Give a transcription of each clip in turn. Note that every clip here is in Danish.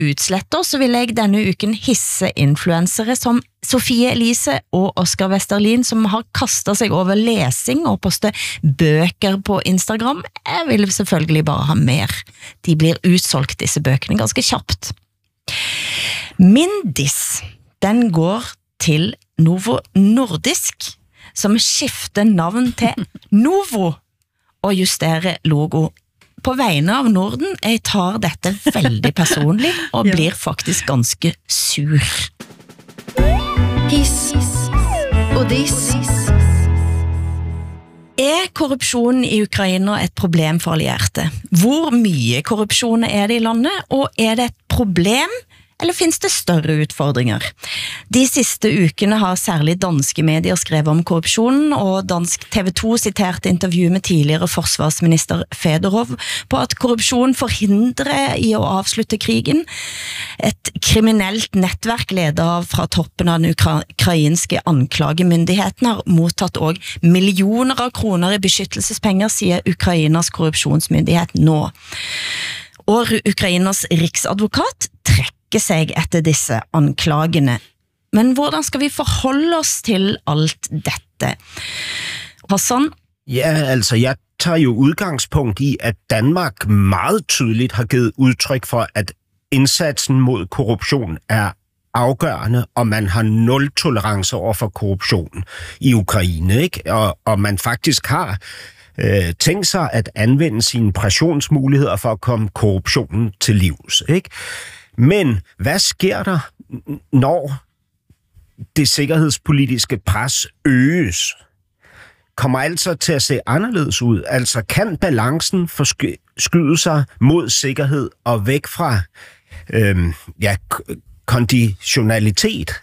utsletter, så vil jeg denne uken hisse influensere som Sofie Elise og Oscar Westerlin, som har kastet sig over lesing og postet bøker på Instagram. Jeg vil selvfølgelig bare ha mer. De blir utsolgt, disse bøkene, ganske kjapt. Min diss, den går til Novo Nordisk, som skifter navn til Novo og justerer logo. På vegne av Norden, jeg tar dette veldig personligt og blir faktisk ganske sur. Hiss og diss. Er korrupsjonen i Ukraina et problem for allierte? Hvor mye korrupsjon er det i landet, og er det et problem, eller finns det større utfordringer? De siste ukene har særlig danske medier skrevet om korrupsjonen, og dansk TV2 citerte intervju med tidligere forsvarsminister Fedorov på at korrupsjon forhindrer i å avslutte krigen. Et kriminellt nettverk ledet fra toppen av den ukrainske anklagemyndigheten har mottatt også millioner av kroner i beskyttelsespenger, sier Ukrainas korrupsjonsmyndighet nå. Og Ukrainas riksadvokat trekker sig etter disse anklagene. Men hvordan skal vi forholde oss til alt dette? Hassan? Ja, altså jeg tager jo udgangspunkt i, at Danmark meget tydeligt har givet udtryk for, at indsatsen mod korruption er afgørende, og man har nul tolerance over for korruption i Ukraine, ikke? Og man faktisk har tænkt sig at anvende sine pressionsmuligheder for at komme korruptionen til livs, ikke? Men hvad sker der, når det sikkerhedspolitiske pres øges? Kommer altså til at se anderledes ud? Altså kan balancen forskyde sig mod sikkerhed og væk fra konditionalitet?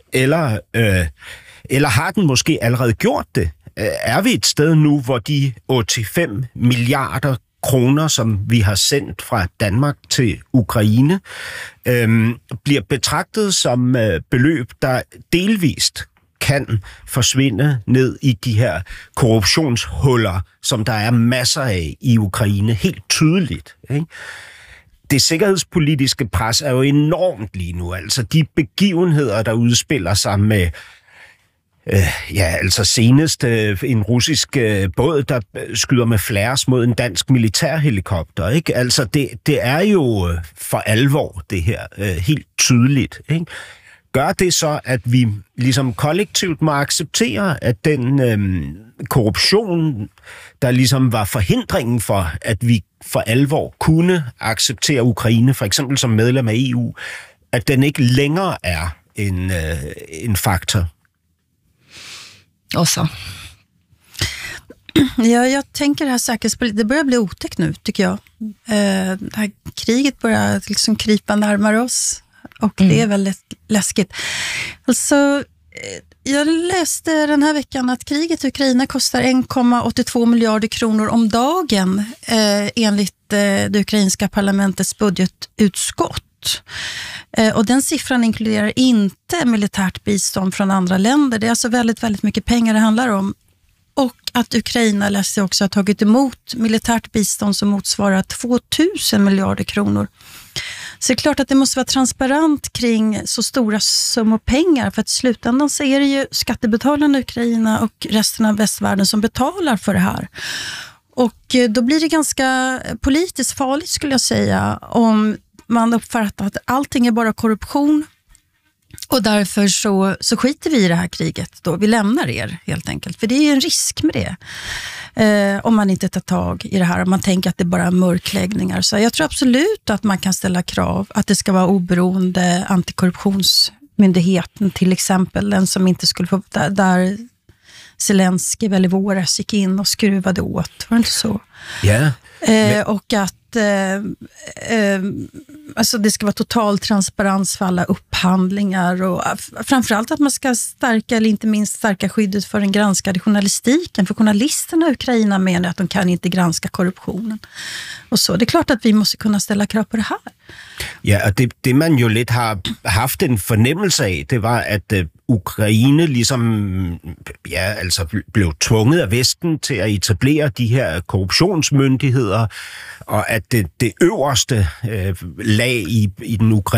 Eller har den måske allerede gjort det? Er vi et sted nu, hvor de 85 milliarder kroner, som vi har sendt fra Danmark til Ukraine, bliver betragtet som beløb, der delvist kan forsvinde ned i de her korruptionshuller, som der er masser af i Ukraine, helt tydeligt, ikke? Det sikkerhedspolitiske pres er jo enormt lige nu. Altså de begivenheder, der udspiller sig med altså senest en russisk båd, der skyder med flares mod en dansk militærhelikopter, ikke? Altså det er jo for alvor det her, helt tydeligt, ikke? Gør det så, at vi ligesom kollektivt må acceptere, at den korruption, der ligesom var forhindringen for, at vi for alvor kunne acceptere Ukraine, for eksempel som medlem af EU, at den ikke længere er en faktor? Och så. Ja, jag tänker det här säkerhetspolitiken, det börjar bli otäckt nu tycker jag. Det här kriget börjar liksom krypa närmare oss och det är väldigt läskigt. Alltså, jag läste den här veckan att kriget i Ukraina kostar 1,82 miljarder kronor om dagen enligt det ukrainska parlamentets budgetutskott. Och den siffran inkluderar inte militärt bistånd från andra länder. Det är alltså väldigt, väldigt mycket pengar det handlar om. Och att Ukraina läste också har tagit emot militärt bistånd som motsvarar 2000 miljarder kronor. Så det är klart att det måste vara transparent kring så stora summor pengar. För att i slutändan så är det ju skattebetalarna i Ukraina och resten av västvärlden som betalar för det här. Och då blir det ganska politiskt farligt skulle jag säga om man uppfattar att allting är bara korruption och därför så skiter vi i det här kriget då. Vi lämnar er helt enkelt. För det är en risk med det. Om man inte tar tag i det här. Om man tänker att det bara är mörkläggningar. Så jag tror absolut att man kan ställa krav att det ska vara oberoende antikorruptionsmyndigheten till exempel. Den som inte skulle få där Zelensky väl i våras gick in och skruvade åt. Var det inte så? Ja. Och att alltså det ska vara total transparens för alla upphandlingar och framförallt att man ska stärka eller inte minst stärka skyddet för den granskade journalistiken, för journalisterna i Ukraina menar att de kan inte granska korruptionen och så. Det är klart att vi måste kunna ställa krav på det här. Ja, og det man jo lidt har haft en fornemmelse af, det var, at Ukraine ligesom blev tvunget af Vesten til at etablere de her oppositionsmyndigheder, og at det øverste lag i den